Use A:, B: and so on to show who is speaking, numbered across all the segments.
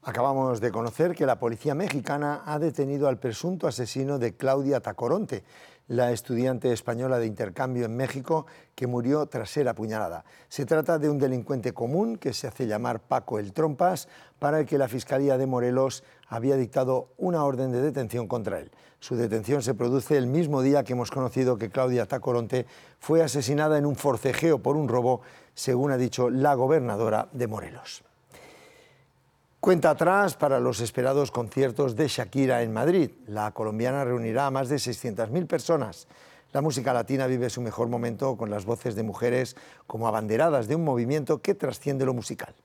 A: Acabamos de conocer que la policía mexicana ha detenido al presunto asesino de Claudia Tacoronte, la estudiante española de intercambio en México que murió tras ser apuñalada. Se trata de un delincuente común que se hace llamar Paco el Trompas, para el que la Fiscalía de Morelos había dictado una orden de detención contra él. Su detención se produce el mismo día que hemos conocido que Claudia Tacoronte fue asesinada en un forcejeo por un robo, según ha dicho la gobernadora de Morelos. Cuenta atrás para los esperados conciertos de Shakira en Madrid. La colombiana reunirá a más de 600.000 personas. La música latina vive su mejor momento con las voces de mujeres como abanderadas de un movimiento que trasciende lo musical.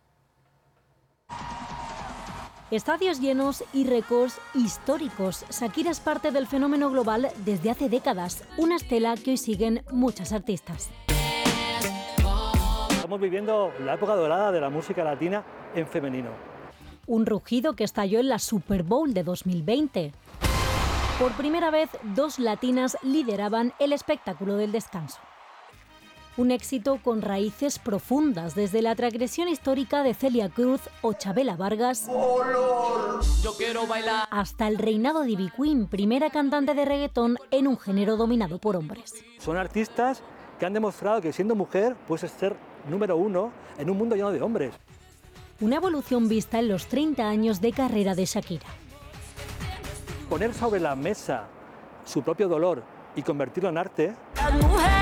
B: Estadios llenos y récords históricos. Shakira es parte del fenómeno global desde hace décadas, una estela que hoy siguen muchas artistas.
C: Estamos viviendo la época dorada de la música latina en femenino.
B: Un rugido que estalló en la Super Bowl de 2020. Por primera vez, dos latinas lideraban el espectáculo del descanso. Un éxito con raíces profundas, desde la transgresión histórica de Celia Cruz o Chabela Vargas,
D: Yo quiero bailar,
B: hasta el reinado de Ivy Queen, primera cantante de reggaetón en un género dominado por hombres.
C: Son artistas que han demostrado que siendo mujer puedes ser número uno en un mundo lleno de hombres.
B: Una evolución vista en los 30 años de carrera de Shakira.
C: Poner sobre la mesa su propio dolor y convertirlo en arte
D: las mujeres.